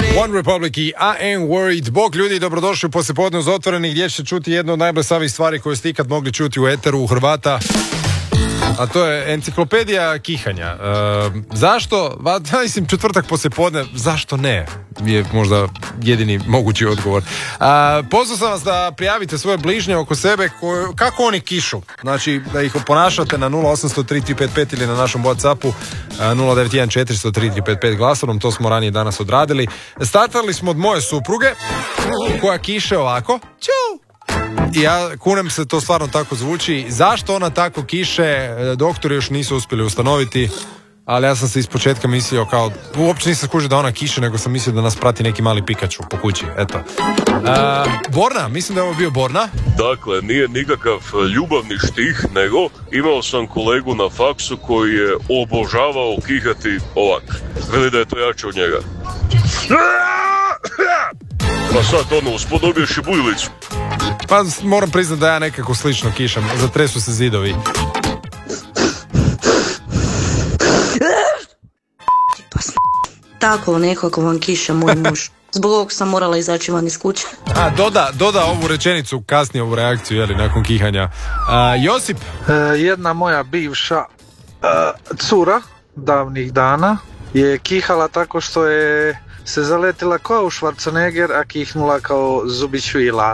One Republic i I Am Worried. Bog ljudi, dobrodošli u poslijepodne uz Otvoreni, gdje ćete čuti jednu od najblesavijih stvari koje ste ikad mogli čuti u eteru u Hrvata. A to je enciklopedija kihanja. Zašto? Mislim, četvrtak poslijepodne, zašto ne? Je možda jedini mogući odgovor. Pozvao sam vas da prijavite svoje bližnje oko sebe, kako oni kišu. Znači, da ih oponašate na 0800-3355 ili na našom WhatsAppu 091-400-3355 glasovom. To smo ranije danas odradili. Startali smo od moje supruge, koja kiše ovako. Ću! I ja kunem se, to stvarno tako zvuči. Zašto ona tako kiše, doktori još nisu uspjeli ustanoviti, ali ja sam se ispočetka mislio kao, uopće nisam skužio da ona kiše, nego sam mislio da nas prati neki mali Pikachu po kući, eto. Borna, mislim da je ovo bio Borna. Dakle, nije nikakav ljubavni štih, nego imao sam kolegu na faksu koji je obožavao kihati ovak. Veli da je to jače od njega. Pa sad uspodobiješ i bujlicu. Pa moram priznati da ja nekako slično kišam, zatresu se zidovi. Tako nekako vam kiša moj muž. Zbog ovog sam morala izaći van iz kuće. Doda ovu rečenicu kasnije, ovu reakciju, jeli, nakon kihanja. Josip? Jedna moja bivša cura davnih dana je kihala tako što je se zaletila kao Schwarzenegger, a kihnula kao Zubić Vila.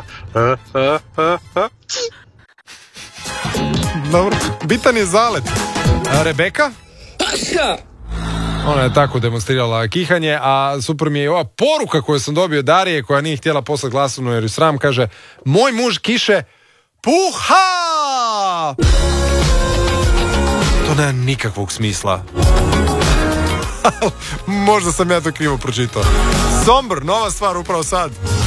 Dobro, bitan je zalet. Rebeka? Ona je tako demonstrirala kihanje, a super mi je ova poruka koju sam dobio Darije, koja nije htjela poslati glasovnu jer ju sram, kaže: moj muž kiše puha! To nema nikakvog smisla. Možda sam ja to krivo pročitao. Somber, nova stvar upravo sad.